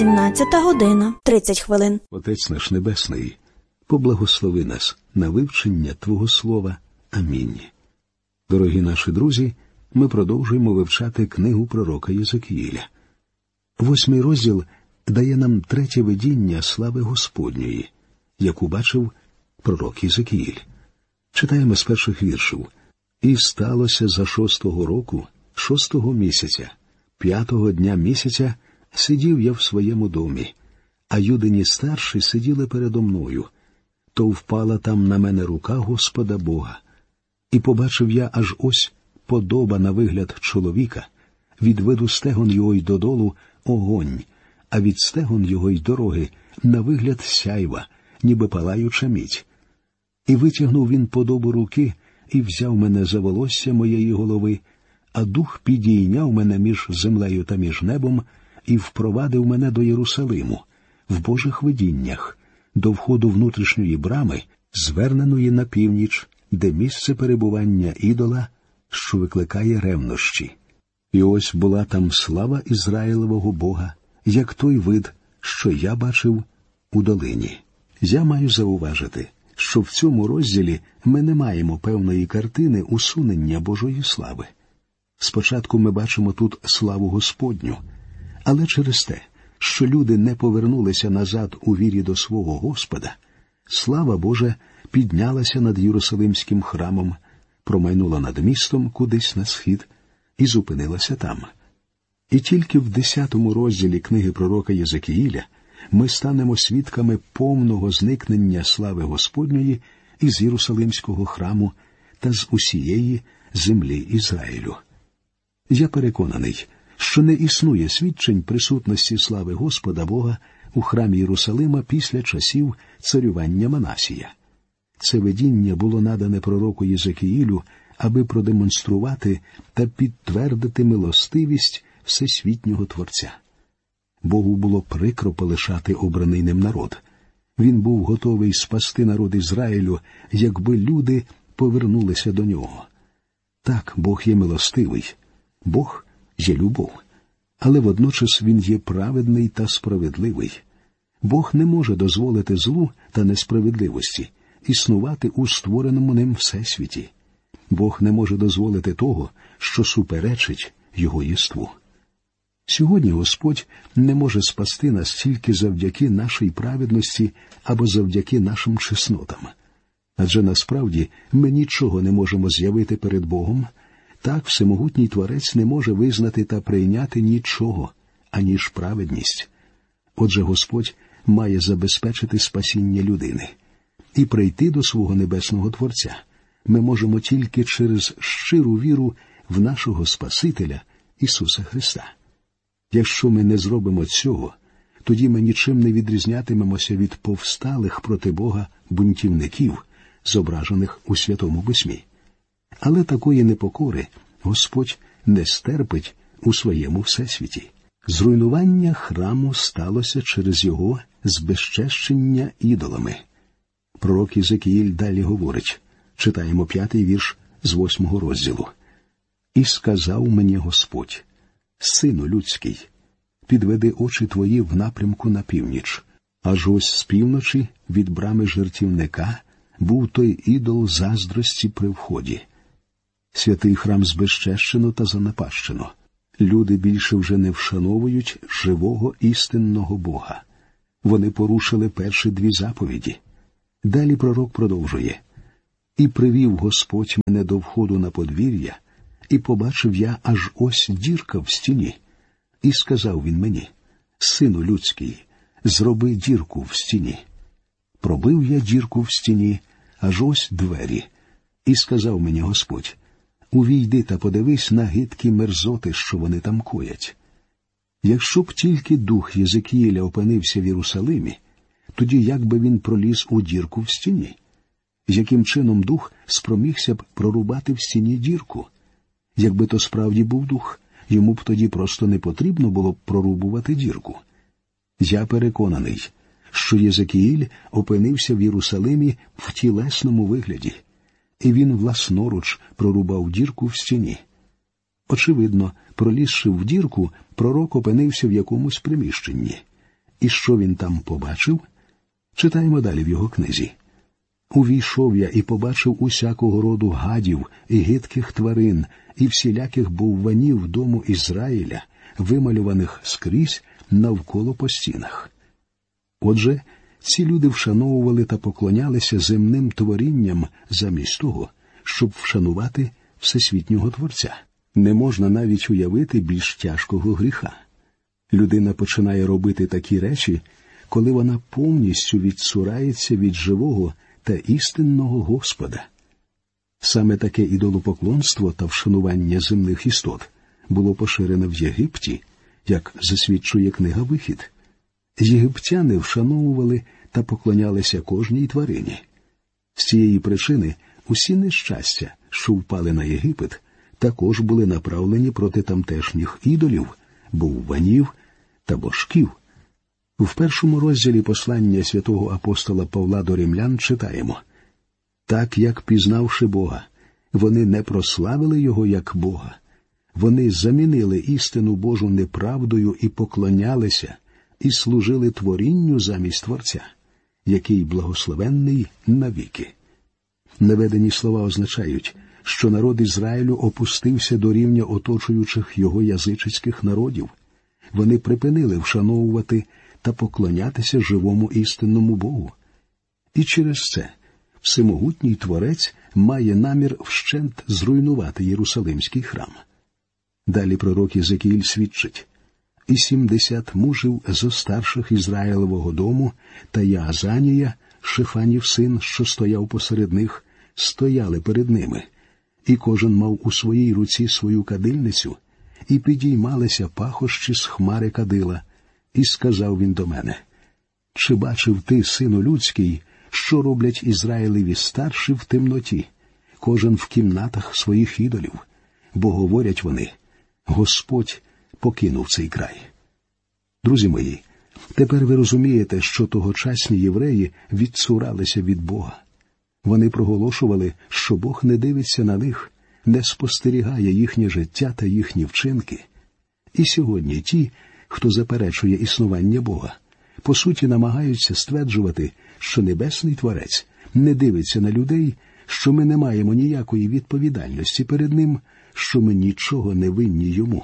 17:30. Отець наш Небесний, поблагослови нас на вивчення Твого Слова. Амінь. Дорогі наші друзі, ми продовжуємо вивчати книгу пророка Єзекіїля. 8 розділ дає нам третє видіння слави Господньої, яку бачив пророк Єзекіїль. Читаємо з перших віршів. «І сталося за 6-го року, 6-го місяця, 5-го дня місяця, сидів я в своєму домі, а юдині старші сиділи передо мною. То впала там на мене рука Господа Бога. І побачив я аж ось подоба на вигляд чоловіка, від виду стегон його й додолу огонь, а від стегон його й дороги на вигляд сяйва, ніби палаюча мідь. І витягнув він подобу руки, і взяв мене за волосся моєї голови, а дух підійняв мене між землею та між небом, і впровадив мене до Єрусалиму, в Божих видіннях, до входу внутрішньої брами, зверненої на північ, де місце перебування ідола, що викликає ревнощі. І ось була там слава Ізраїлевого Бога, як той вид, що я бачив у долині». Я маю зауважити, що в цьому розділі ми не маємо певної картини усунення Божої слави. Спочатку ми бачимо тут славу Господню, але через те, що люди не повернулися назад у вірі до свого Господа, слава Божа піднялася над Єрусалимським храмом, промайнула над містом кудись на схід і зупинилася там. І тільки в 10-му розділі книги пророка Єзекіїля ми станемо свідками повного зникнення слави Господньої із Єрусалимського храму та з усієї землі Ізраїлю. Я переконаний, що не існує свідчень присутності слави Господа Бога у храмі Єрусалима після часів царювання Манасія. Це видіння було надане пророку Єзекіїлю, аби продемонструвати та підтвердити милостивість всесвітнього Творця. Богу було прикро полишати обраний ним народ. Він був готовий спасти народ Ізраїлю, якби люди повернулися до нього. Так, Бог є милостивий, Бог є любов, але водночас Він є праведний та справедливий. Бог не може дозволити злу та несправедливості існувати у створеному ним всесвіті. Бог не може дозволити того, що суперечить Його єству. Сьогодні Господь не може спасти нас тільки завдяки нашій праведності або завдяки нашим чеснотам. Адже насправді ми нічого не можемо з'явити перед Богом, так всемогутній Творець не може визнати та прийняти нічого, аніж праведність. Отже, Господь має забезпечити спасіння людини. І прийти до свого небесного Творця ми можемо тільки через щиру віру в нашого Спасителя Ісуса Христа. Якщо ми не зробимо цього, тоді ми нічим не відрізнятимемося від повсталих проти Бога бунтівників, зображених у Святому Письмі. Але такої непокори Господь не стерпить у своєму всесвіті. Зруйнування храму сталося через його збезчещення ідолами. Пророк Єзекіїль далі говорить, читаємо 5-й вірш з 8-го розділу. «І сказав мені Господь: Сину людський, підведи очі твої в напрямку на північ. Аж ось з півночі від брами жертівника був той ідол заздрості при вході. Святий храм збезчещено та занапащено. Люди більше вже не вшановують живого істинного Бога. Вони порушили перші 2 заповіді. Далі пророк продовжує. І привів Господь мене до входу на подвір'я, і побачив я аж ось дірка в стіні. І сказав він мені: Сину людський, зроби дірку в стіні. Пробив я дірку в стіні, аж ось двері. І сказав мені Господь: увійди та подивись на гидкі мерзоти, що вони там коять. Якщо б тільки дух Єзекіїля опинився в Єрусалимі, тоді як би він проліз у дірку в стіні? Яким чином дух спромігся б прорубати в стіні дірку? Якби то справді був дух, йому б тоді просто не потрібно було б прорубувати дірку. Я переконаний, що Єзекіїль опинився в Єрусалимі в тілесному вигляді, і він власноруч прорубав дірку в стіні. Очевидно, пролізши в дірку, пророк опинився в якомусь приміщенні. І що він там побачив? Читаємо далі в його книзі. «Увійшов я і побачив усякого роду гадів, і гидких тварин, і всіляких бовванів дому Ізраїля, вималюваних скрізь навколо по стінах». Отже, ці люди вшановували та поклонялися земним творінням замість того, щоб вшанувати всесвітнього Творця. Не можна навіть уявити більш тяжкого гріха. Людина починає робити такі речі, коли вона повністю відцурається від живого та істинного Господа. Саме таке ідолопоклонство та вшанування земних істот було поширене в Єгипті, як засвідчує книга «Вихід». Єгиптяни вшановували та поклонялися кожній тварині. З цієї причини усі нещастя, що впали на Єгипет, також були направлені проти тамтешніх ідолів, бовванів та божків. В першому розділі послання святого апостола Павла до римлян читаємо: «Так, як, пізнавши Бога, вони не прославили Його як Бога. Вони замінили істину Божу неправдою і поклонялися, і служили творінню замість Творця, який благословенний навіки». Наведені слова означають, що народ Ізраїлю опустився до рівня оточуючих його язичницьких народів. Вони припинили вшановувати та поклонятися живому істинному Богу. І через це всемогутній Творець має намір вщент зруйнувати Єрусалимський храм. Далі пророк Єзекіїль свідчить: «І 70 мужів зо старших Ізраїлевого дому та Яазанія, Шифанів син, що стояв посеред них, стояли перед ними, і кожен мав у своїй руці свою кадильницю, і підіймалися пахощі з хмари кадила. І сказав він до мене: чи бачив ти, сину людський, що роблять Ізраїлеві старші в темноті, кожен в кімнатах своїх ідолів? Бо говорять вони: Господь покинув цей край». Друзі мої, тепер ви розумієте, що тогочасні євреї відцуралися від Бога. Вони проголошували, що Бог не дивиться на них, не спостерігає їхнє життя та їхні вчинки. І сьогодні ті, хто заперечує існування Бога, по суті намагаються стверджувати, що Небесний Творець не дивиться на людей, що ми не маємо ніякої відповідальності перед Ним, що ми нічого не винні Йому.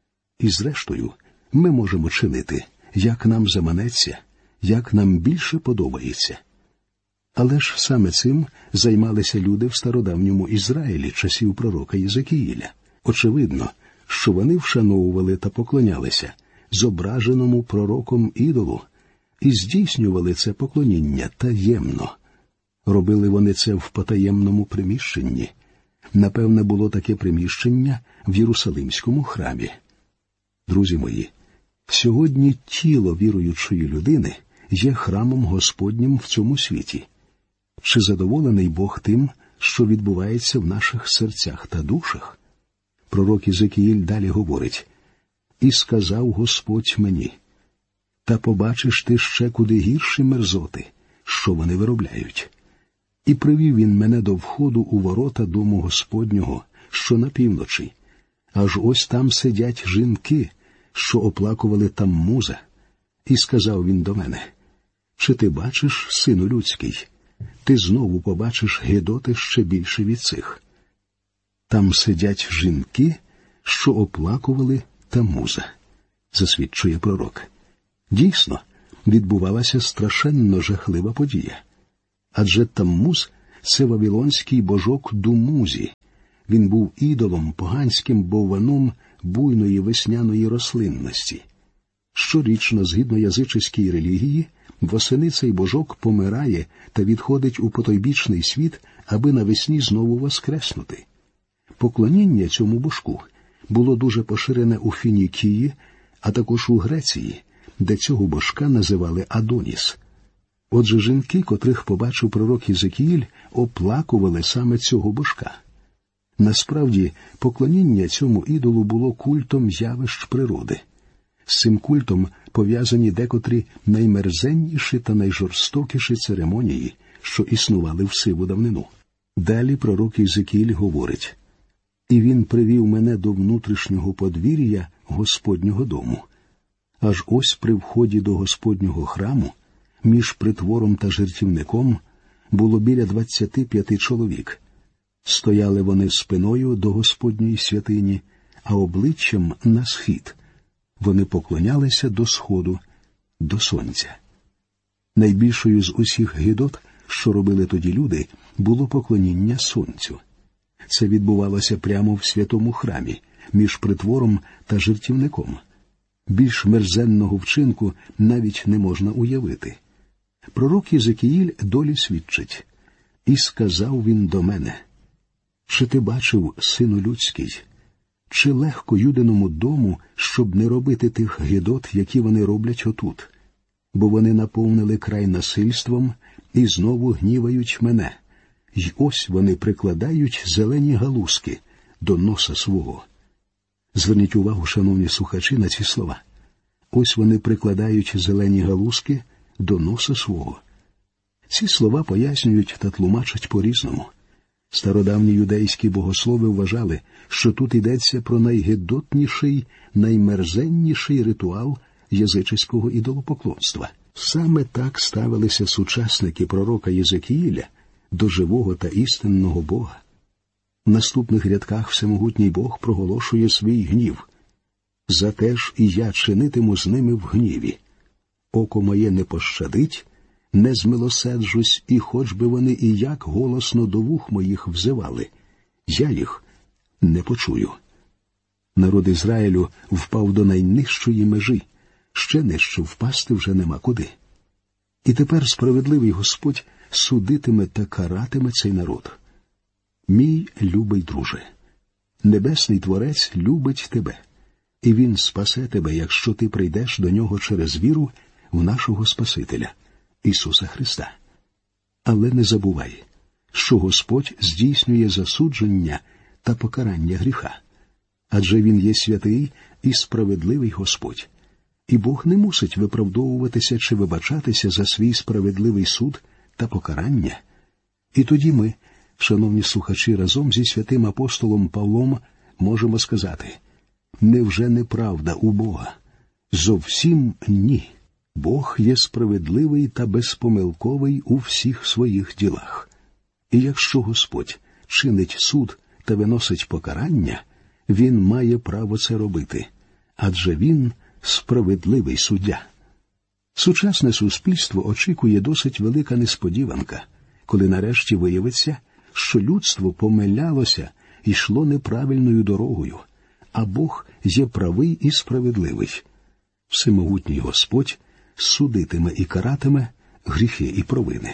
І зрештою, ми можемо чинити, як нам заманеться, як нам більше подобається. Але ж саме цим займалися люди в стародавньому Ізраїлі часів пророка Єзекіїля. Очевидно, що вони вшановували та поклонялися зображеному пророком ідолу і здійснювали це поклоніння таємно. Робили вони це в потаємному приміщенні. Напевне, було таке приміщення в Єрусалимському храмі. Друзі мої, сьогодні тіло віруючої людини є храмом Господнім в цьому світі. Чи задоволений Бог тим, що відбувається в наших серцях та душах? Пророк Єзекіїль далі говорить: «І сказав Господь мені: та побачиш ти ще куди гірші мерзоти, що вони виробляють. І привів він мене до входу у ворота дому Господнього, що на півночі. Аж ось там сидять жінки, що оплакували Таммуза. І сказав він до мене: чи ти бачиш, сину людський? Ти знову побачиш гидоти ще більше від цих. Там сидять жінки, що оплакували Таммуза», засвідчує пророк. Дійсно, відбувалася страшенно жахлива подія. Адже Таммуз – це вавилонський божок Думузі. Він був ідолом, поганським бовваном буйної весняної рослинності. Щорічно, згідно язичницькій релігії, восени цей божок помирає та відходить у потойбічний світ, аби навесні знову воскреснути. Поклоніння цьому божку було дуже поширене у Фінікії, а також у Греції, де цього божка називали Адоніс. Отже, жінки, котрих побачив пророк Єзекіїль, оплакували саме цього божка. Насправді, поклоніння цьому ідолу було культом явищ природи. З цим культом пов'язані декотрі наймерзенніші та найжорстокіші церемонії, що існували в сиву давнину. Далі пророк Єзекіїль говорить: «І він привів мене до внутрішнього подвір'я Господнього дому. Аж ось при вході до Господнього храму, між притвором та жертівником, було біля 25 чоловік. Стояли вони спиною до Господньої святині, а обличчям на схід. Вони поклонялися до сходу, до сонця. Найбільшою з усіх гидот, що робили тоді люди, було поклоніння сонцю. Це відбувалося прямо в святому храмі, між притвором та жертівником. Більш мерзенного вчинку навіть не можна уявити. Пророк Єзекіїль долі свідчить. «І сказав він до мене, чи ти бачив, сину людський, чи легко юдиному дому, щоб не робити тих гидот, які вони роблять отут? Бо вони наповнили край насильством і знову гнівають мене. Й ось вони прикладають зелені галузки до носа свого». Зверніть увагу, шановні слухачі, на ці слова. Ось вони прикладають зелені галузки до носа свого. Ці слова пояснюють та тлумачать по-різному. Стародавні юдейські богослови вважали, що тут йдеться про найгидотніший, наймерзенніший ритуал язичницького ідолопоклонства. Саме так ставилися сучасники пророка Єзекіїля до живого та істинного Бога. В наступних рядках всемогутній Бог проголошує свій гнів. «Зате ж і я чинитиму з ними в гніві. Око моє не пощадить, не змилосерджусь, і хоч би вони і як голосно до вух моїх взивали, я їх не почую». Народ Ізраїлю впав до найнижчої межі, ще нижче впасти вже нема куди. І тепер справедливий Господь судитиме та каратиме цей народ. Мій любий друже, Небесний Творець любить тебе, і Він спасе тебе, якщо ти прийдеш до Нього через віру в нашого Спасителя, Ісуса Христа. Але не забувай, що Господь здійснює засудження та покарання гріха, адже Він є святий і справедливий Господь, і Бог не мусить виправдовуватися чи вибачатися за свій справедливий суд та покарання. І тоді ми, шановні слухачі, разом зі святим апостолом Павлом можемо сказати: невже неправда у Бога? Зовсім ні. Бог є справедливий та безпомилковий у всіх своїх ділах. І якщо Господь чинить суд та виносить покарання, Він має право це робити, адже Він справедливий суддя. Сучасне суспільство очікує досить велика несподіванка, коли нарешті виявиться, що людство помилялося і йшло неправильною дорогою, а Бог є правий і справедливий. Всемогутній Господь судитиме і каратиме гріхи і провини.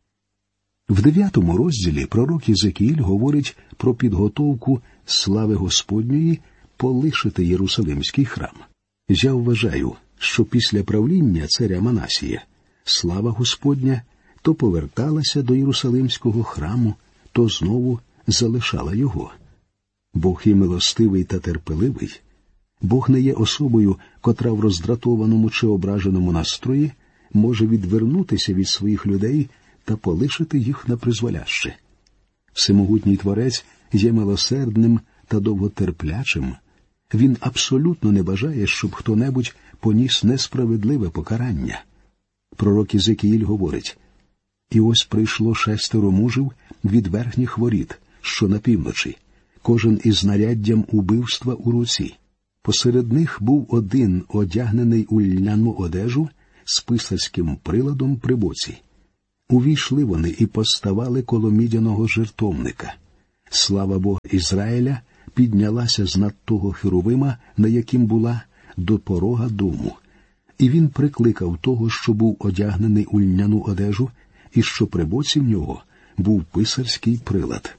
В 9 розділі пророк Єзекіїль говорить про підготовку слави Господньої полишити Єрусалимський храм. Я вважаю, що після правління царя Манасія слава Господня то поверталася до Єрусалимського храму, то знову залишала його. Бог є милостивий та терпеливий. Бог не є особою, котра в роздратованому чи ображеному настрої може відвернутися від своїх людей та полишити їх напризволяще. Всемогутній Творець є милосердним та довготерплячим. Він абсолютно не бажає, щоб хто-небудь поніс несправедливе покарання. Пророк Єзекіїль говорить: «І ось прийшло 6 мужів від верхніх воріт, що на півночі, кожен із знаряддям убивства у руці. Посеред них був один, одягнений у льняну одежу, з писарським приладом при боці. Увійшли вони і поставали коло мідяного жертовника. Слава Бога Ізраїля піднялася з над того херувима, на яким була, до порога дому. І він прикликав того, що був одягнений у льняну одежу, і що при боці в нього був писарський прилад.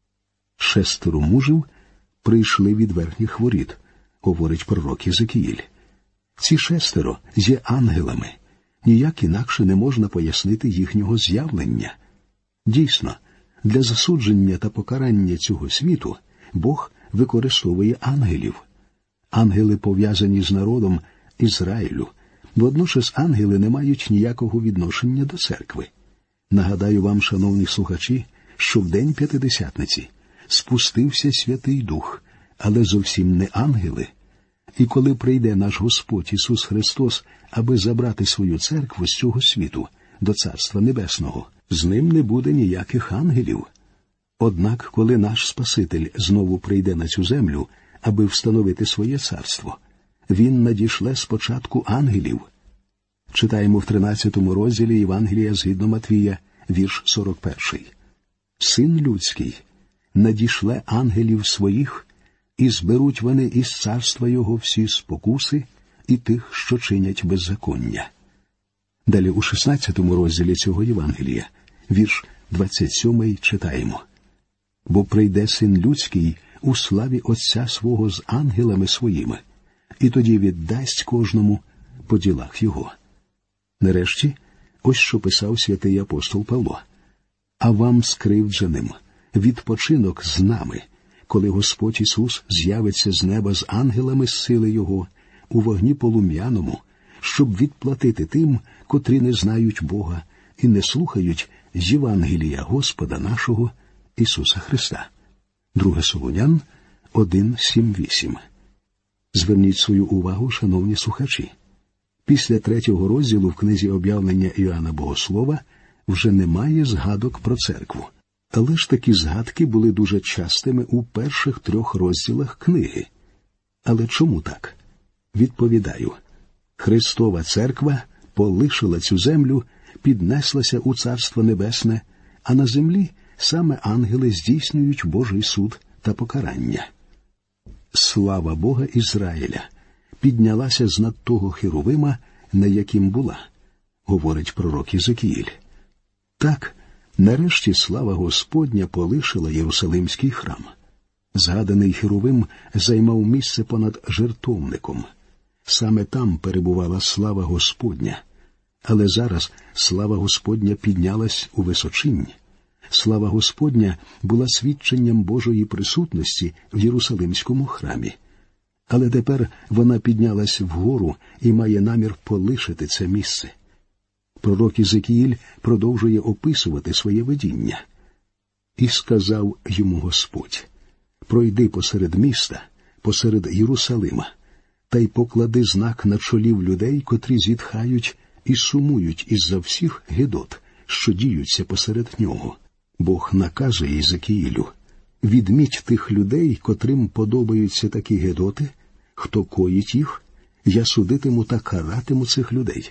6 мужів прийшли від верхніх воріт», – говорить пророк Єзекіїль. Ці 6 є ангелами. Ніяк інакше не можна пояснити їхнього з'явлення. Дійсно, для засудження та покарання цього світу Бог використовує ангелів. Ангели пов'язані з народом Ізраїлю. Водночас ангели не мають ніякого відношення до церкви. Нагадаю вам, шановні слухачі, що в день П'ятидесятниці спустився Святий Дух, але зовсім не ангели. І коли прийде наш Господь Ісус Христос, аби забрати свою церкву з цього світу до Царства Небесного, з ним не буде ніяких ангелів. Однак, коли наш Спаситель знову прийде на цю землю, аби встановити своє царство, він надішле спочатку ангелів. Читаємо в 13 розділі Євангелія згідно Матвія, вірш 41. «Син людський надішле ангелів своїх, і зберуть вони із царства його всі спокуси і тих, що чинять беззаконня». Далі у 16 розділі цього Євангелія, вірш 27 читаємо. «Бо прийде Син людський у славі Отця свого з ангелами своїми, і тоді віддасть кожному по ділах його». Нарешті, ось що писав святий апостол Павло. «А вам, скривдженим, відпочинок з нами, коли Господь Ісус з'явиться з неба з ангелами з сили Його, у вогні полум'яному, щоб відплатити тим, котрі не знають Бога і не слухають Євангелія Господа нашого Ісуса Христа». 2 Солунян 1:7-8. Зверніть свою увагу, шановні слухачі. Після 3 розділу в книзі об'явлення Іоанна Богослова вже немає згадок про церкву. Але ж такі згадки були дуже частими у перших 3 розділах книги. Але чому так? Відповідаю. Христова церква полишила цю землю, піднеслася у Царство Небесне, а на землі саме ангели здійснюють Божий суд та покарання. Слава Бога Ізраїля піднялася з над того Херовима, на яким була, говорить пророк Єзекіїль. Так, нарешті слава Господня полишила Єрусалимський храм. Згаданий Херовим займав місце понад жертовником. Саме там перебувала слава Господня. Але зараз слава Господня піднялась у височинь. Слава Господня була свідченням Божої присутності в Єрусалимському храмі. Але тепер вона піднялась вгору і має намір полишити це місце. Пророк Єзекіїль продовжує описувати своє видіння. «І сказав йому Господь, пройди посеред міста, посеред Єрусалима, та й поклади знак на чолів людей, котрі зітхають і сумують із-за всіх гидот, що діються посеред нього». Бог наказує Єзекіїлю: «Відміть тих людей, котрим подобаються такі гидоти, хто коїть їх, я судитиму та каратиму цих людей».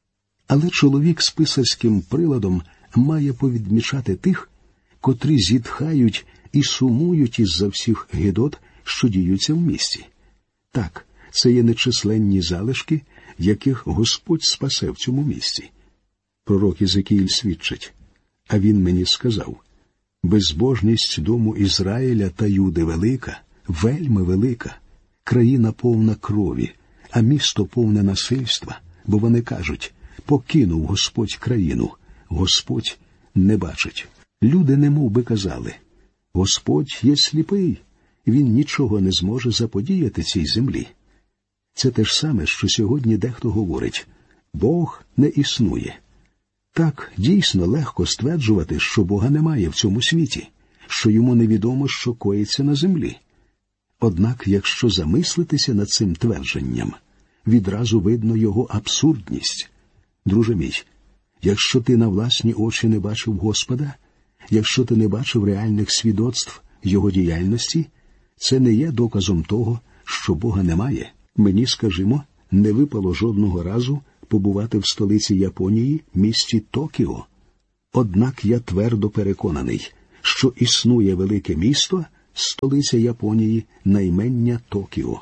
Але чоловік з писарським приладом має повідмічати тих, котрі зітхають і сумують із-за всіх гидот, що діються в місті. Так, це є нечисленні залишки, яких Господь спасе в цьому місті. Пророк Єзекіїль свідчить: «А він мені сказав: безбожність дому Ізраїля та Юди велика, вельми велика, країна повна крові, а місто повне насильства, бо вони кажуть: покинув Господь країну, Господь не бачить». Люди немов би казали: «Господь є сліпий, він нічого не зможе заподіяти цій землі». Це те ж саме, що сьогодні дехто говорить: «Бог не існує». Так, дійсно легко стверджувати, що Бога немає в цьому світі, що йому невідомо, що коїться на землі. Однак, якщо замислитися над цим твердженням, відразу видно його абсурдність. Друже мій, якщо ти на власні очі не бачив Господа, якщо ти не бачив реальних свідоцтв Його діяльності, це не є доказом того, що Бога немає. Мені, скажімо, не випало жодного разу побувати в столиці Японії, місті Токіо. Однак я твердо переконаний, що існує велике місто, столиця Японії, на ім'я Токіо.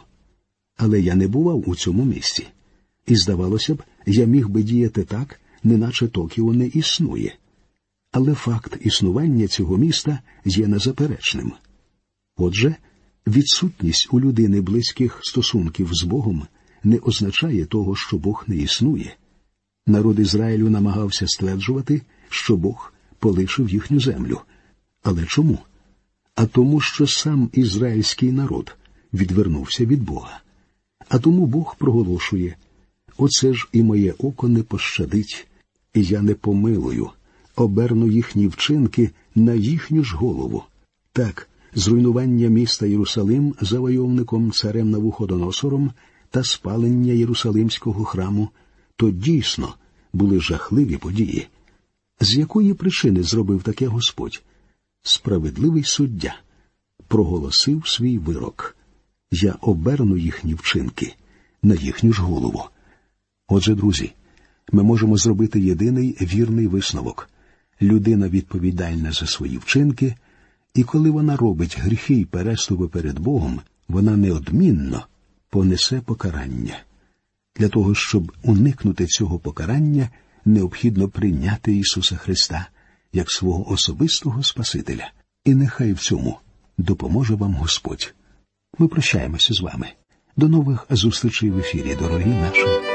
Але я не бував у цьому місті. І, здавалося б, я міг би діяти так, неначе Токіо не існує. Але факт існування цього міста є незаперечним. Отже, відсутність у людини близьких стосунків з Богом не означає того, що Бог не існує. Народ Ізраїлю намагався стверджувати, що Бог полишив їхню землю. Але чому? А тому, що сам ізраїльський народ відвернувся від Бога. А тому Бог проголошує: «Оце ж і моє око не пощадить, і я не помилую, оберну їхні вчинки на їхню ж голову». Так, зруйнування міста Єрусалим завойовником царем Навуходоносором та спалення Єрусалимського храму, то дійсно були жахливі події. З якої причини зробив таке Господь? Справедливий суддя проголосив свій вирок. Я оберну їхні вчинки на їхню ж голову. Отже, друзі, ми можемо зробити єдиний вірний висновок. Людина відповідальна за свої вчинки, і коли вона робить гріхи й переступи перед Богом, вона неодмінно понесе покарання. Для того, щоб уникнути цього покарання, необхідно прийняти Ісуса Христа як свого особистого Спасителя. І нехай в цьому допоможе вам Господь. Ми прощаємося з вами. До нових зустрічей в ефірі, дорогі наші